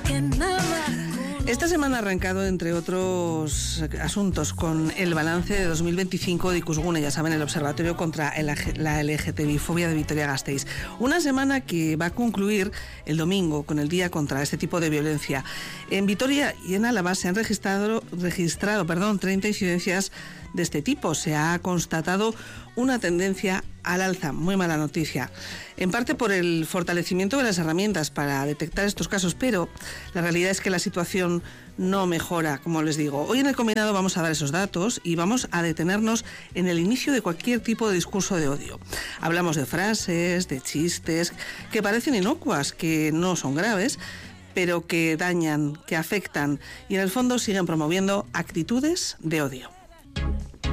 Esta semana ha arrancado, entre otros asuntos, con el balance de 2025 de Ikusgune, ya saben, el Observatorio contra la LGTBI-fobia de Vitoria-Gasteiz. Una semana que va a concluir el domingo con el Día contra este tipo de violencia. En Vitoria y en Álava se han registrado 30 incidencias de este tipo. Se ha constatado una tendencia al alza, muy mala noticia, en parte por el fortalecimiento de las herramientas para detectar estos casos, pero la realidad es que la situación no mejora, como les digo. Hoy en el combinado vamos a dar esos datos y vamos a detenernos en el inicio de cualquier tipo de discurso de odio. Hablamos de frases, de chistes que parecen inocuas, que no son graves, pero que dañan, que afectan y en el fondo siguen promoviendo actitudes de odio.